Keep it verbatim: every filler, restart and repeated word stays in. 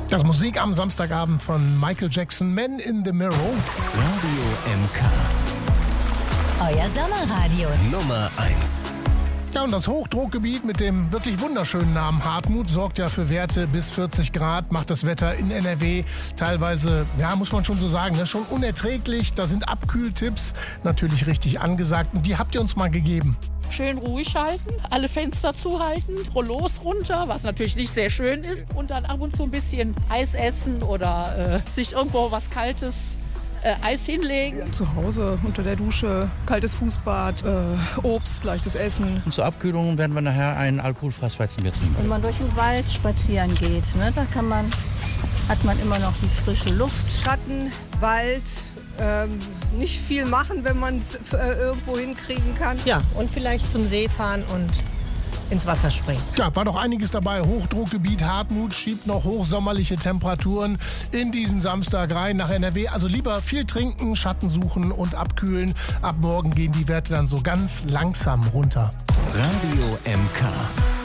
Das Musik am Samstagabend von Michael Jackson, Man in the Mirror. Radio M K. Euer Sommerradio. Nummer eins. Ja, und das Hochdruckgebiet mit dem wirklich wunderschönen Namen Hartmut sorgt ja für Werte bis vierzig Grad, macht das Wetter in N R W teilweise, ja, muss man schon so sagen, ne, schon unerträglich. Da sind Abkühltipps natürlich richtig angesagt und die habt ihr uns mal gegeben. Schön ruhig halten, alle Fenster zuhalten, Rollos runter, was natürlich nicht sehr schön ist. Und dann ab und zu ein bisschen Eis essen oder äh, sich irgendwo was Kaltes, äh, Eis hinlegen. Zu Hause unter der Dusche, kaltes Fußbad, äh, Obst, leichtes Essen. Und zur Abkühlung werden wir nachher ein alkoholfreies Weizenbier trinken. Wenn man durch den Wald spazieren geht, ne, da kann man, hat man immer noch die frische Luft. Schatten, Wald. Ähm, nicht viel machen, wenn man es äh, irgendwo hinkriegen kann. Ja, und vielleicht zum See fahren und ins Wasser springen. Ja, war doch einiges dabei. Hochdruckgebiet Hartmut schiebt noch hochsommerliche Temperaturen in diesen Samstag rein nach N R W. Also lieber viel trinken, Schatten suchen und abkühlen. Ab morgen gehen die Werte dann so ganz langsam runter. Radio M K.